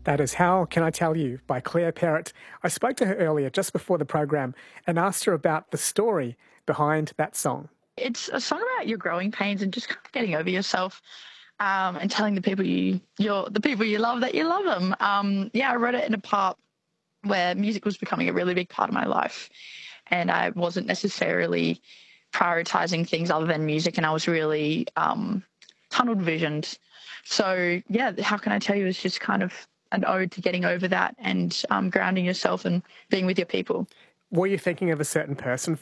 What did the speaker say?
That is How Can I Tell You by Claire Perrott. I spoke to her earlier, just before the program, and asked her about the story behind that song. It's a song about your growing pains and just kind of getting over yourself, and telling the people the people you love that you love them. I wrote it in a part where music was becoming a really big part of my life, and I wasn't necessarily prioritizing things other than music, and I was really tunnel visioned. So yeah, How Can I Tell You is just kind of an ode to getting over that and grounding yourself and being with your people. Were you thinking of a certain person